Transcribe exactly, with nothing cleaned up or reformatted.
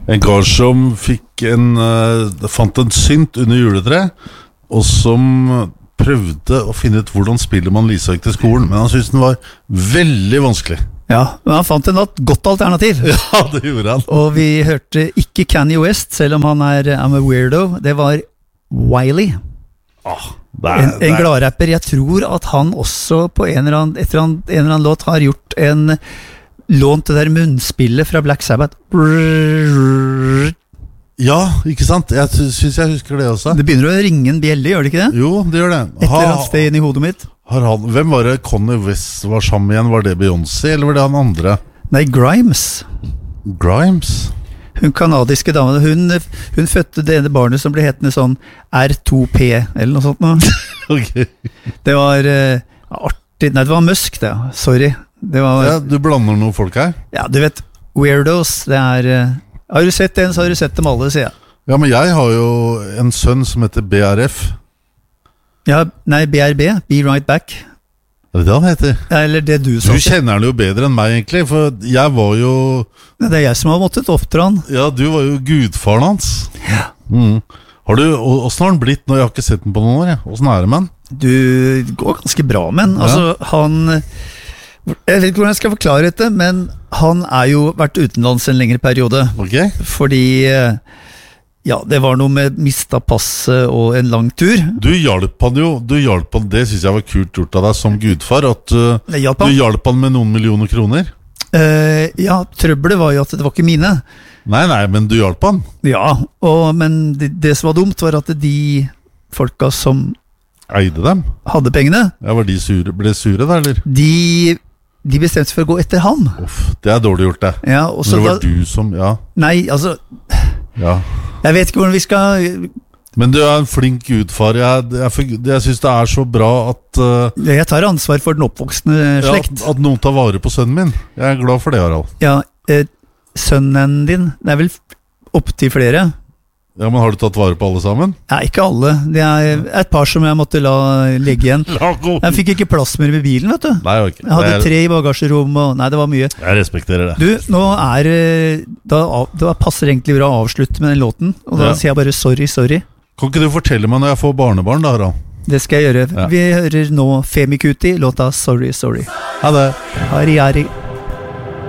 En kar som fikk en uh, fant en synt under juletre, og som prøvde å finne ut hvordan spiller man Lishøg til skolen, men han syntes den var veldig vanskelig. Ja, men han fant en godt alternativ. Ja, det gjorde han. Og vi hørte ikke Kanye West, selv om han er I'm a weirdo. Det var Wiley. Ah, det er, en en gladrapper. Jeg tror at han også på en eller annen, etter en, en eller annen låt har gjort en lånt det der munnspillet fra Black Sabbath. Ja, ikke sant? Jeg sy- synes jeg husker det også. Det begynner å ringe en bjelle, gjør det ikke det? Jo, det gjør det. Et eller annet sted inn i hodet mitt. Har han, hvem var det Kanye West var sammen med igjen? Var det Beyoncé, eller var det han andre? Nei, Grimes. Grimes? Hun kanadiske damen, hun, hun fødte det ene barnet som ble hetende sånn R to P, eller noe sånt nå. Ok. Det var uh, artig. Nei, det var Musk, det. Sorry. Det var, Ja, du blander noen folk her. ja, du vet, weirdos, det er... Uh, har du sett en, så har du sett dem alle, sier jeg. Ja, men jeg har jo en sønn som heter B R F. Ja, nei, B R B, Be Right Back. Er det det han heter? Ja, eller det du Du sa. kjenner han jo bedre enn meg egentlig, for jeg var jo... Det er jeg som har måttet oppdra han. Ja, du var jo gudfaren hans. Ja. Mm. Har du, og- hvordan har han blitt nå? Jeg har ikke sett den på noen år, jeg. Hvordan er det med han? Du det går ganske bra med han. Altså, han... Jeg vet ikke hvordan jeg skal forklare dette, men han er jo vært utenlands en lengre periode. Ok? Fordi, eh, ja, det var noe med mista passet og en lang tur. Du hjalp han jo, du hjalp han, det synes jeg var kult gjort av deg som gudfar, at uh, Jeg hjalp du han. hjalp han med noen millioner kroner. Eh, ja, trøbbelet var jo at det var ikke mine. Nei, nei, men du hjalp han. Ja, og, men det, det som var dumt var at de folka som Eide dem. hadde pengene, Ja, var de sure, ble sure da, eller? de, de bestemte seg for å gå etter ham. Uff, det er dårlig gjort det. Ja, og så Men det var da, du som, ja, nei, altså, ja. jeg vet ikke hvordan vi skal... Men du er en flink gudfar. Jeg, jeg, jeg, jeg synes det er så bra at, uh, Jeg tar ansvar for den oppvoksende ja, slekt. at noen tar vare på sønnen min. Jeg er glad for det, Harald. Ja, eh, sønnen din, det er vel opp til flere. Ja, men har du tatt vare på alle sammen? Ja, ikke alle. Det er et par som jeg måtte la legge igjen. La gå! Jeg fikk ikke plass mer med bilen, vet du. Nei, ok. Jeg hadde jeg, tre i bagasjerom, og nei, det var mye. jeg respekterer det. Du, nå er eh, da, da passer det egentlig bra å avslutte med den låten, og da Ja. sier jeg bare sorry, sorry. Kan ikke du fortelle meg når jeg får barnebarn da, Harald? Det skal jeg gjøre. Ja. Vi hører nå Femi Kuti, låta Sorry, Sorry. Ha det. Hari, hari.